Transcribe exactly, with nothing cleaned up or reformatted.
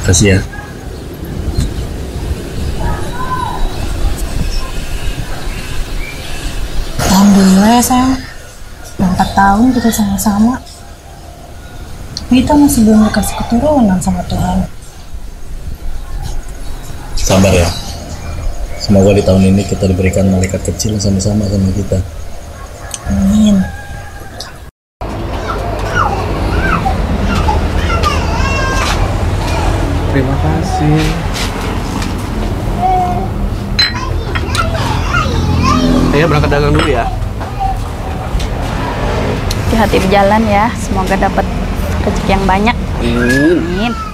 Kasih ya. Alhamdulillah ya sayang, udah empat tahun kita sama-sama. Tapi kita masih belum dikasih keturunan sama Tuhan. Sabar ya. Semoga di tahun ini kita diberikan malaikat kecil sama-sama sama kita. Amin. Terima kasih. Saya berangkat dagang dulu ya. Hati-hati di jalan ya, semoga dapat rezeki yang banyak. Amin. Amin.